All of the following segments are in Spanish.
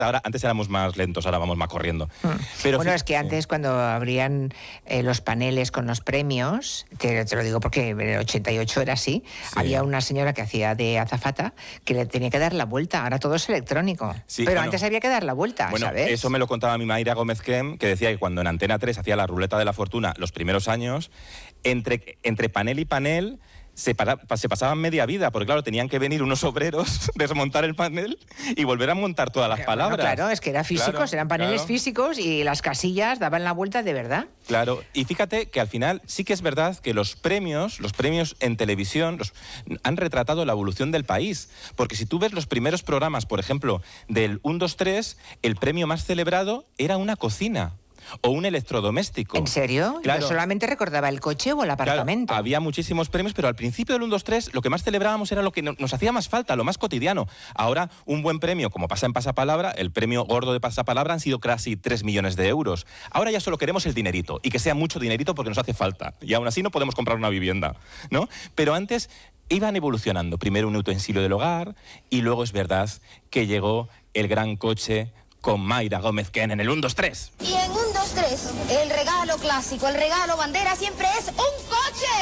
Antes éramos más lentos, ahora vamos más corriendo. Pero bueno, es que antes cuando abrían los paneles con los premios, te lo digo porque en el 88 era así, había una señora que hacía de azafata que le tenía que dar la vuelta, ahora todo es electrónico. Sí, pero antes había que dar la vuelta, ¿sabes? Eso me lo contaba mi Mayra Gómez Kem, que decía que cuando en Antena 3 hacía la ruleta de la fortuna los primeros años, entre panel y panel se pasaban media vida, porque claro, tenían que venir unos obreros, desmontar el panel y volver a montar todas las palabras. Bueno, claro, es que eran físicos, eran paneles físicos y las casillas daban la vuelta de verdad. Claro, y fíjate que al final sí que es verdad que los premios en televisión han retratado la evolución del país, porque si tú ves los primeros programas, por ejemplo, del 1, 2, 3, el premio más celebrado era una cocina. O un electrodoméstico. ¿En serio? Claro. Yo solamente recordaba el coche o el apartamento. Claro, había muchísimos premios, pero al principio del 1, 2, 3 lo que más celebrábamos era lo que nos hacía más falta, lo más cotidiano. Ahora, un buen premio, como pasa en Pasapalabra, el premio gordo de Pasapalabra han sido casi 3 millones de euros. Ahora ya solo queremos el dinerito, y que sea mucho dinerito porque nos hace falta. Y aún así no podemos comprar una vivienda, ¿no? Pero antes iban evolucionando. Primero un utensilio del hogar, y luego es verdad que llegó el gran coche con Mayra Gómez Ken en el 1, 2, 3. Y en 1, 2, 3, el regalo clásico, el regalo bandera siempre es un coche.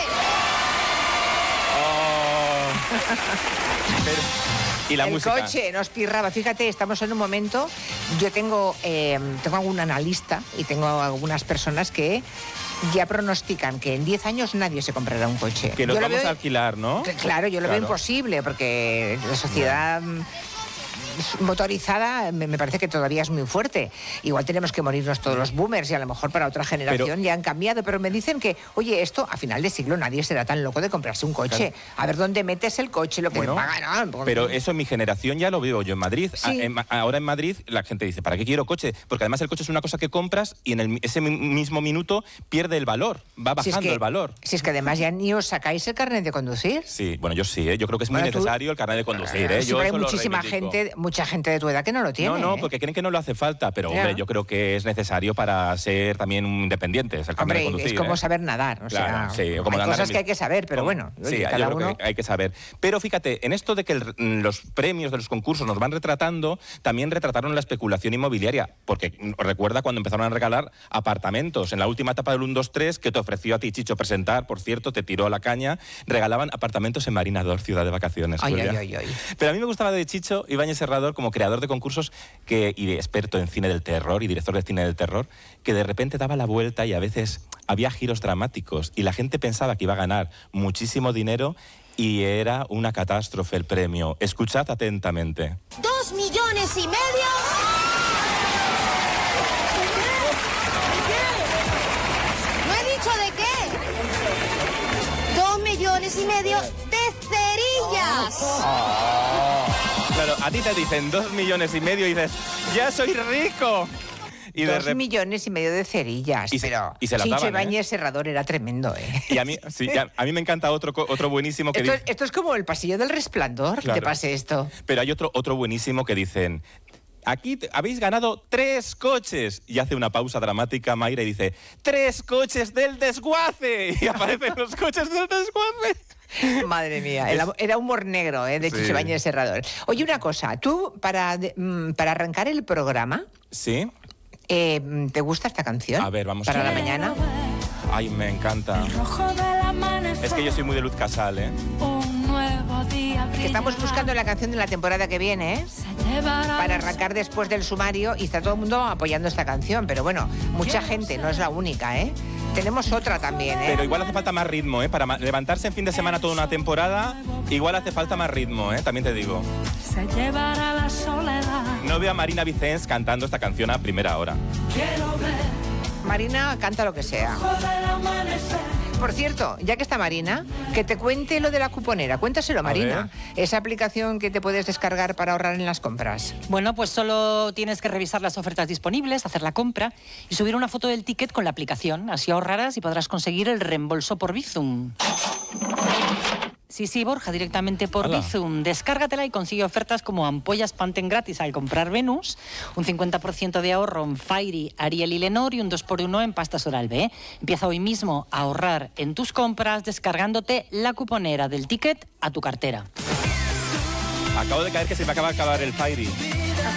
Oh. Y la música. El coche nos pirraba. Fíjate, estamos en un momento, yo tengo algún analista y tengo algunas personas que ya pronostican que en 10 años nadie se comprará un coche. Que los vamos a alquilar, ¿no? Claro, yo lo veo imposible porque la sociedad motorizada me parece que todavía es muy fuerte. Igual tenemos que morirnos todos los boomers y a lo mejor para otra generación ya han cambiado, pero me dicen que, oye, esto a final de siglo nadie será tan loco de comprarse un coche. Claro. A ver dónde metes el coche, lo que pagan. ¿No? Pero eso en mi generación ya lo veo yo en Madrid. Sí. Ahora en Madrid la gente dice, ¿para qué quiero coche? Porque además el coche es una cosa que compras y en ese mismo minuto pierde el valor, va bajando el valor. Si es que además ya ni os sacáis el carnet de conducir. Sí, bueno, yo sí, yo creo que es muy necesario el carnet de conducir. Sí, pero hay mucha gente de tu edad que no lo tiene. No, porque creen que no lo hace falta, pero hombre, yo creo que es necesario para ser también independientes, el carnet de conducir. Es como saber nadar, o sea, hay cosas que hay que saber, pero bueno, sí, cada uno... que hay que saber. Pero fíjate, en esto de que los premios de los concursos nos van retratando, también retrataron la especulación inmobiliaria, porque recuerda cuando empezaron a regalar apartamentos, en la última etapa del 1, 2, 3, que te ofreció a ti Chicho presentar, por cierto, te tiró a la caña, regalaban apartamentos en Marinador, ciudad de vacaciones. Ay. Pero a mí me gustaba de Chicho Ibáñez Serrador como creador de concursos y de experto en cine del terror y director de cine del terror, que de repente daba la vuelta y a veces había giros dramáticos y la gente pensaba que iba a ganar muchísimo dinero y era una catástrofe el premio. Escuchad atentamente. 2,5 millones. ¿No he dicho de qué? 2,5 millones de cerillas. Claro, a ti te dicen 2,5 millones y dices, ¡ya soy rico! Y 2,5 millones de cerillas. Y se la Chicho daban, Ibáñez Serrador era tremendo, Y a mí me encanta otro buenísimo que dice... Esto es como el pasillo del Resplandor, que pase esto. Pero hay otro buenísimo que dicen... Aquí habéis ganado 3 coches. Y hace una pausa dramática Mayra y dice, 3 coches del desguace. Y aparecen los coches del desguace. Madre mía, era humor negro de Chicho Ibáñez Serrador. Oye, una cosa, tú para arrancar el programa... Sí. ¿Te gusta esta canción? A ver, vamos para la mañana. Ay, me encanta. Es que yo soy muy de Luz Casal, ¿eh? Que estamos buscando la canción de la temporada que viene, para arrancar después del sumario, y está todo el mundo apoyando esta canción, pero bueno, mucha gente, no es la única, ¿eh? Tenemos otra también, ¿eh? Pero igual hace falta más ritmo, ¿eh? Para levantarse en fin de semana toda una temporada, igual hace falta más ritmo, ¿eh? También te digo. No veo a Marina Vicens cantando esta canción a primera hora. Marina canta lo que sea. Por cierto, ya que está Marina, que te cuente lo de la cuponera. Cuéntaselo, Marina. Esa aplicación que te puedes descargar para ahorrar en las compras. Bueno, pues solo tienes que revisar las ofertas disponibles, hacer la compra y subir una foto del ticket con la aplicación. Así ahorrarás y podrás conseguir el reembolso por Bizum. Sí, Borja, directamente por Bizum. Descárgatela y consigue ofertas como ampollas Pantene gratis al comprar Venus, un 50% de ahorro en Fairy, Ariel y Lenor y un 2x1 en pastas Oral-B. Empieza hoy mismo a ahorrar en tus compras descargándote la cuponera del ticket a tu cartera. Acabo de caer que se me acaba de acabar el Fairy.